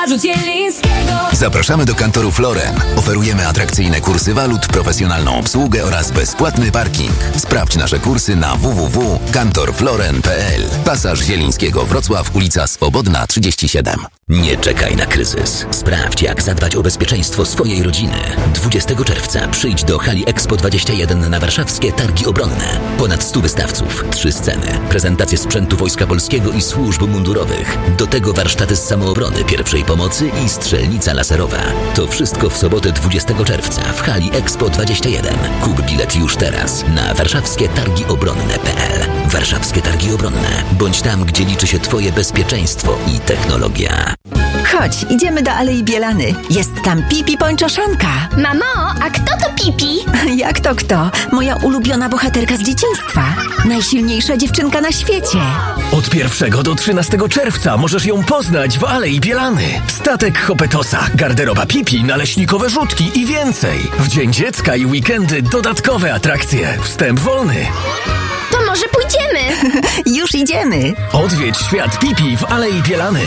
Zapraszamy do kantoru Floren. Oferujemy atrakcyjne kursy walut, profesjonalną obsługę oraz bezpłatny parking. Sprawdź nasze kursy na www.kantorfloren.pl. Pasaż Zielińskiego Wrocław, ulica Swobodna 37. Nie czekaj na kryzys. Sprawdź, jak zadbać o bezpieczeństwo swojej rodziny. 20 czerwca przyjdź do hali Expo 21 na warszawskie Targi Obronne. Ponad 100 wystawców, 3 sceny, prezentacje sprzętu Wojska Polskiego i służb mundurowych. Do tego warsztaty z samoobrony, pierwszej pomocy i strzelnica laserowa. To wszystko w sobotę 20 czerwca w hali Expo 21. Kup bilet już teraz na warszawskietargiobronne.pl. Warszawskie Targi Obronne. Bądź tam, gdzie liczy się Twoje bezpieczeństwo i technologia. Chodź, idziemy do Alei Bielany. Jest tam Pipi Pończoszanka. Mamo, a kto to Pipi? Jak to kto? Moja ulubiona bohaterka z dzieciństwa. Najsilniejsza dziewczynka na świecie. Od 1 do 13 czerwca możesz ją poznać w Alei Bielany. Statek Hopetosa, garderoba Pipi, naleśnikowe rzutki i więcej. W Dzień Dziecka i weekendy dodatkowe atrakcje. Wstęp wolny. To może pójdziemy? Już idziemy. Odwiedź świat Pipi w Alei Bielany.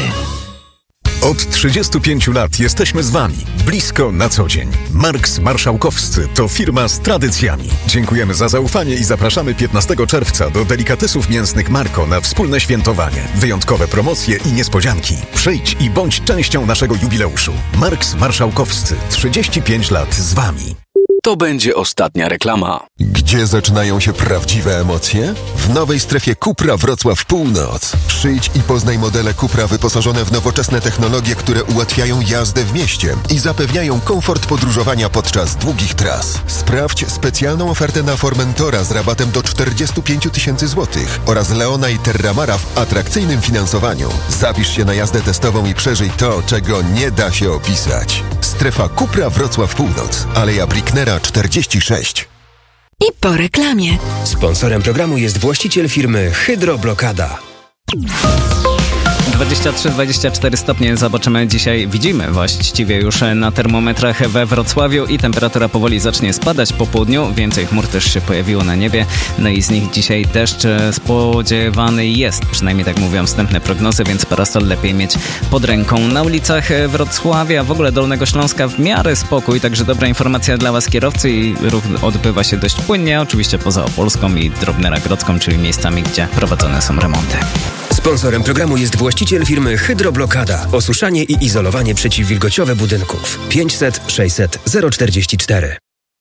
Od 35 lat jesteśmy z Wami. Blisko na co dzień. Marks Marszałkowscy to firma z tradycjami. Dziękujemy za zaufanie i zapraszamy 15 czerwca do delikatesów mięsnych Marko na wspólne świętowanie. Wyjątkowe promocje i niespodzianki. Przyjdź i bądź częścią naszego jubileuszu. Marks Marszałkowscy. 35 lat z Wami. To będzie ostatnia reklama. Gdzie zaczynają się prawdziwe emocje? W nowej strefie Cupra Wrocław Północ. Przyjdź i poznaj modele Cupra wyposażone w nowoczesne technologie, które ułatwiają jazdę w mieście i zapewniają komfort podróżowania podczas długich tras. Sprawdź specjalną ofertę na Formentora z rabatem do 45 000 złotych oraz Leona i Terramara w atrakcyjnym finansowaniu. Zapisz się na jazdę testową i przeżyj to, czego nie da się opisać. Strefa Cupra Wrocław Północ. Aleja Bricknera 46. I po reklamie. Sponsorem programu jest właściciel firmy Hydroblokada. 23-24 stopnie zobaczymy dzisiaj, widzimy właściwie już na termometrach we Wrocławiu i temperatura powoli zacznie spadać po południu. Więcej chmur też się pojawiło na niebie, no i z nich dzisiaj deszcz spodziewany jest. Przynajmniej tak mówią wstępne prognozy, więc parasol lepiej mieć pod ręką. Na ulicach Wrocławia, w ogóle Dolnego Śląska w miarę spokój, także dobra informacja dla Was kierowcy i ruch odbywa się dość płynnie, oczywiście poza Opolską i Drobneragrodzką, czyli miejscami, gdzie prowadzone są remonty. Sponsorem programu jest właściciel firmy Hydroblokada. Osuszanie i izolowanie przeciwwilgociowe budynków. 500 600 044.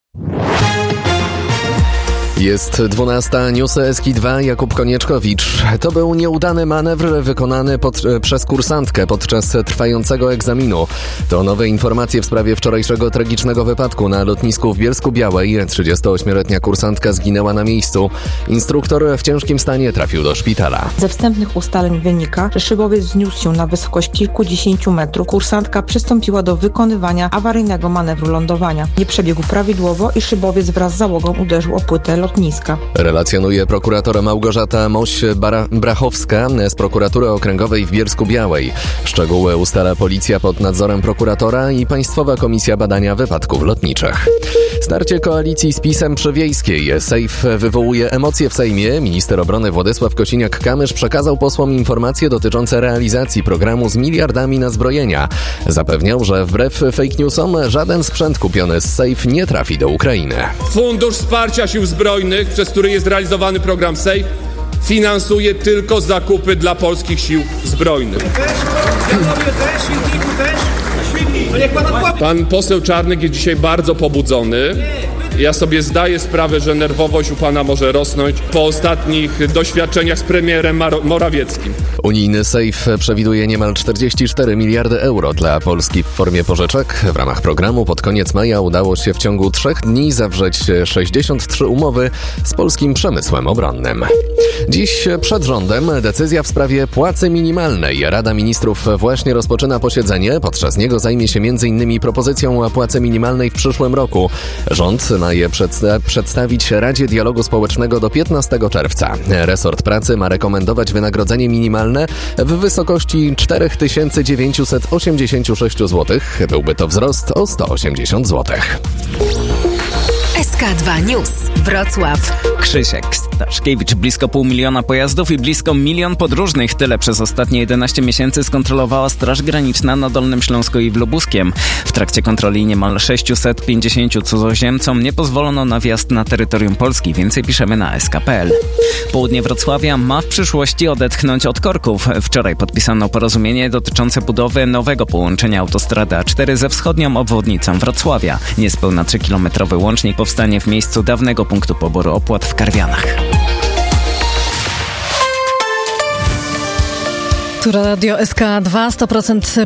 Jest 12, newsy SK2, Jakub Konieczkowicz. To był nieudany manewr wykonany przez kursantkę podczas trwającego egzaminu. To nowe informacje w sprawie wczorajszego tragicznego wypadku na lotnisku w Bielsku-Białej. 38-letnia kursantka zginęła na miejscu. Instruktor w ciężkim stanie trafił do szpitala. Ze wstępnych ustaleń wynika, że szybowiec wzniósł się na wysokość kilkudziesięciu metrów. Kursantka przystąpiła do wykonywania awaryjnego manewru lądowania. Nie przebiegł prawidłowo i szybowiec wraz z załogą uderzył o płytę lotniska. Relacjonuje prokurator Małgorzata Moś-Brachowska z prokuratury okręgowej w Bielsku-Białej. Szczegóły ustala policja pod nadzorem prokuratora i Państwowa Komisja Badania Wypadków Lotniczych. Starcie koalicji z PiS-em przy Wiejskiej. Sejf wywołuje emocje w Sejmie. Minister obrony Władysław Kosiniak-Kamysz przekazał posłom informacje dotyczące realizacji programu z miliardami na zbrojenia. Zapewniał, że wbrew fake newsom żaden sprzęt kupiony z Sejf nie trafi do Ukrainy. Fundusz Wsparcia Sił Zbrojnych, przez który jest realizowany program SAFE, finansuje tylko zakupy dla polskich sił zbrojnych. Pan poseł Czarnek jest dzisiaj bardzo pobudzony. Ja sobie zdaję sprawę, że nerwowość u pana może rosnąć po ostatnich doświadczeniach z premierem Morawieckim. Unijny sejf przewiduje niemal 44 miliardy euro dla Polski w formie pożyczek. W ramach programu pod koniec maja udało się w ciągu 3 dni zawrzeć 63 umowy z polskim przemysłem obronnym. Dziś przed rządem decyzja w sprawie płacy minimalnej. Rada Ministrów właśnie rozpoczyna posiedzenie. Podczas niego zajmie się m.in. propozycją płacy minimalnej w przyszłym roku. Rząd ma je przedstawić Radzie Dialogu Społecznego do 15 czerwca. Resort pracy ma rekomendować wynagrodzenie minimalne w wysokości 4986 zł. Byłby to wzrost o 180 zł. SK2 News. Wrocław. Krzysiek Taszkiewicz. Blisko 500 000 pojazdów i blisko 1 milion podróżnych. Tyle przez ostatnie 11 miesięcy skontrolowała Straż Graniczna na Dolnym Śląsku i w Lubuskiem. W trakcie kontroli niemal 650 cudzoziemcom nie pozwolono na wjazd na terytorium Polski. Więcej piszemy na sk.pl. Południe Wrocławia ma w przyszłości odetchnąć od korków. Wczoraj podpisano porozumienie dotyczące budowy nowego połączenia autostrady A4 ze wschodnią obwodnicą Wrocławia. Niespełna 3-kilometrowy łącznik powstanie w miejscu dawnego punktu poboru opłat w Karwianach. Tu Radio SK2, 100%